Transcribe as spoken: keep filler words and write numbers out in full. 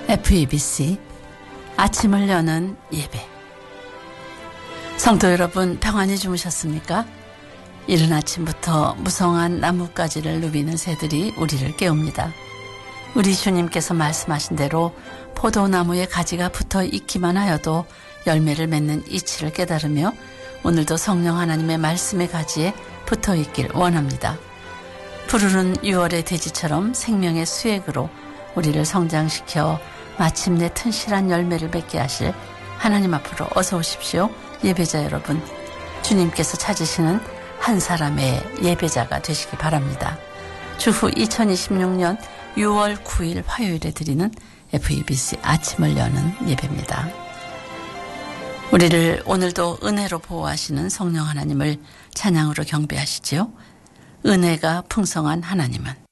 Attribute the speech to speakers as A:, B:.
A: 에프이비씨 아침을 여는 예배. 성도 여러분, 평안히 주무셨습니까? 이른 아침부터 무성한 나뭇가지를 누비는 새들이 우리를 깨웁니다. 우리 주님께서 말씀하신 대로 포도나무에 가지가 붙어 있기만 하여도 열매를 맺는 이치를 깨달으며 오늘도 성령 하나님의 말씀의 가지에 붙어 있길 원합니다. 푸르른 유월의 돼지처럼 생명의 수액으로 우리를 성장시켜 마침내 튼실한 열매를 맺게 하실 하나님 앞으로 어서 오십시오. 예배자 여러분, 주님께서 찾으시는 한 사람의 예배자가 되시기 바랍니다. 주후 이천이십육 년 유월 구일 화요일에 드리는 에프이비씨 아침을 여는 예배입니다. 우리를 오늘도 은혜로 보호하시는 성령 하나님을 찬양으로 경배하시지요. 은혜가 풍성한 하나님은